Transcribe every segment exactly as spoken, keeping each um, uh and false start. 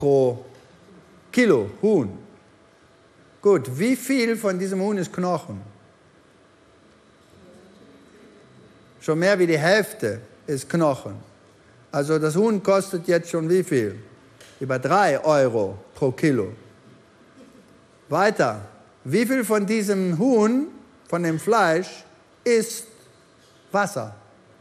pro Kilo Huhn. Gut, wie viel von diesem Huhn ist Knochen? Schon mehr wie die Hälfte ist Knochen. Also das Huhn kostet jetzt schon wie viel? Über drei Euro pro Kilo. Weiter. Wie viel von diesem Huhn, von dem Fleisch, ist Wasser?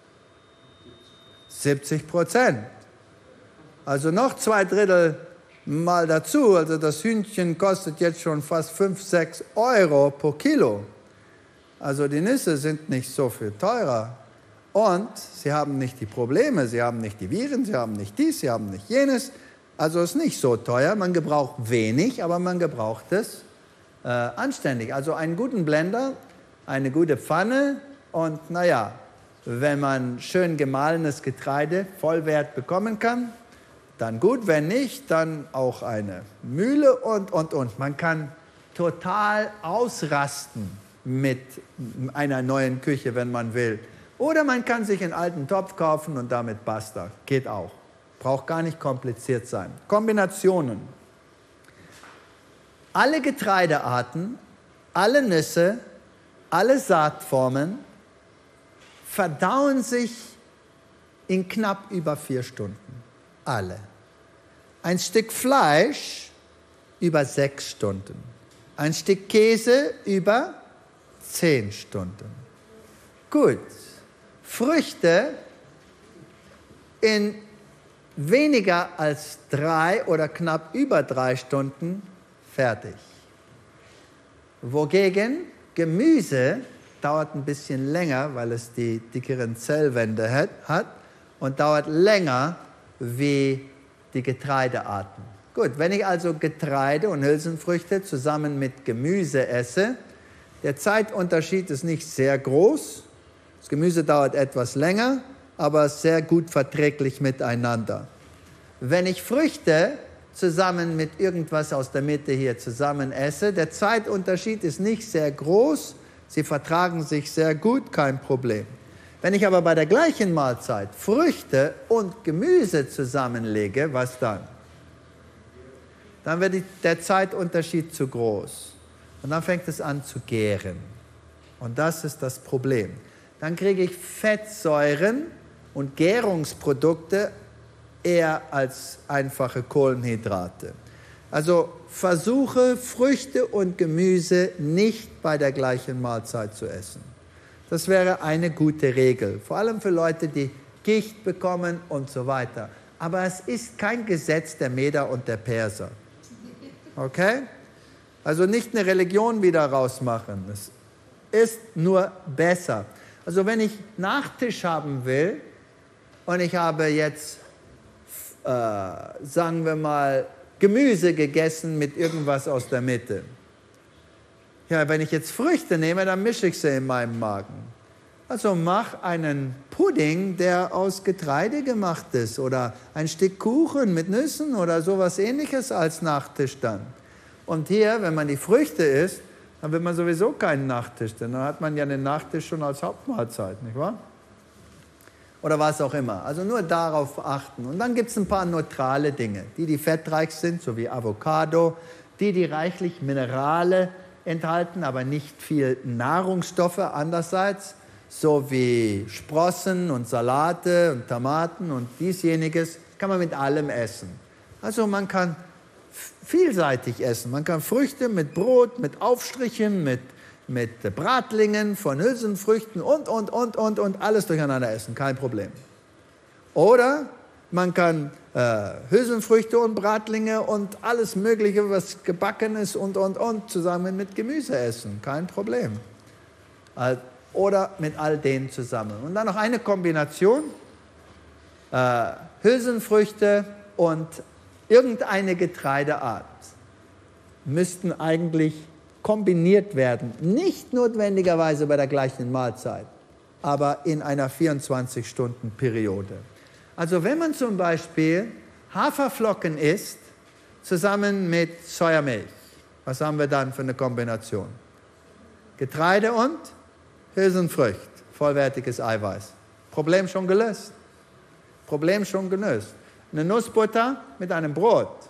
siebzig Prozent. Also noch zwei Drittel mal dazu. Also das Hühnchen kostet jetzt schon fast fünf, sechs Euro pro Kilo. Also die Nüsse sind nicht so viel teurer. Und sie haben nicht die Probleme, sie haben nicht die Viren, sie haben nicht dies, sie haben nicht jenes. Also es ist nicht so teuer. Man gebraucht wenig, aber man gebraucht es äh, anständig. Also einen guten Blender, eine gute Pfanne und naja, wenn man schön gemahlenes Getreide Vollwert bekommen kann, dann gut. Wenn nicht, dann auch eine Mühle und, und, und. Man kann total ausrasten mit einer neuen Küche, wenn man will. Oder man kann sich einen alten Topf kaufen und damit basta. Geht auch. Braucht gar nicht kompliziert sein. Kombinationen. Alle Getreidearten, alle Nüsse, alle Saatformen verdauen sich in knapp über vier Stunden. Alle. Ein Stück Fleisch über sechs Stunden. Ein Stück Käse über zehn Stunden. Gut. Früchte in weniger als drei oder knapp über drei Stunden fertig. Wogegen Gemüse dauert ein bisschen länger, weil es die dickeren Zellwände hat und dauert länger wie die Getreidearten. Gut, wenn ich also Getreide und Hülsenfrüchte zusammen mit Gemüse esse, der Zeitunterschied ist nicht sehr groß. Das Gemüse dauert etwas länger, aber sehr gut verträglich miteinander. Wenn ich Früchte zusammen mit irgendwas aus der Mitte hier zusammen esse, der Zeitunterschied ist nicht sehr groß, sie vertragen sich sehr gut, kein Problem. Wenn ich aber bei der gleichen Mahlzeit Früchte und Gemüse zusammenlege, was dann? Dann wird der Zeitunterschied zu groß. Und dann fängt es an zu gären. Und das ist das Problem. Dann kriege ich Fettsäuren und Gärungsprodukte eher als einfache Kohlenhydrate. Also versuche Früchte und Gemüse nicht bei der gleichen Mahlzeit zu essen. Das wäre eine gute Regel, vor allem für Leute, die Gicht bekommen und so weiter. Aber es ist kein Gesetz der Meder und der Perser. Okay? Also nicht eine Religion wieder rausmachen. Es ist nur besser. Also wenn ich Nachtisch haben will und ich habe jetzt, äh, sagen wir mal, Gemüse gegessen mit irgendwas aus der Mitte. Ja, wenn ich jetzt Früchte nehme, dann mische ich sie in meinem Magen. Also mach einen Pudding, der aus Getreide gemacht ist oder ein Stück Kuchen mit Nüssen oder sowas Ähnliches als Nachtisch dann. Und hier, wenn man die Früchte isst, dann wird man sowieso keinen Nachtisch, denn dann hat man ja den Nachtisch schon als Hauptmahlzeit, nicht wahr? Oder was auch immer. Also nur darauf achten. Und dann gibt es ein paar neutrale Dinge, die, die fettreich sind, so wie Avocado, die, die reichlich Minerale enthalten, aber nicht viel Nahrungsstoffe andererseits, so wie Sprossen und Salate und Tomaten und diesjeniges, kann man mit allem essen. Also man kann vielseitig essen. Man kann Früchte mit Brot, mit Aufstrichen, mit, mit Bratlingen von Hülsenfrüchten und, und, und, und, und alles durcheinander essen, kein Problem. Oder man kann äh, Hülsenfrüchte und Bratlinge und alles Mögliche, was gebacken ist und, und, und, zusammen mit Gemüse essen, kein Problem. Oder mit all denen zusammen. Und dann noch eine Kombination, äh, Hülsenfrüchte und irgendeine Getreideart müssten eigentlich kombiniert werden. Nicht notwendigerweise bei der gleichen Mahlzeit, aber in einer vierundzwanzig-Stunden-Periode. Also wenn man zum Beispiel Haferflocken isst, zusammen mit Sojamilch, was haben wir dann für eine Kombination? Getreide und Hülsenfrüchte, vollwertiges Eiweiß. Problem schon gelöst. Problem schon gelöst. Eine Nussbutter mit einem Brot.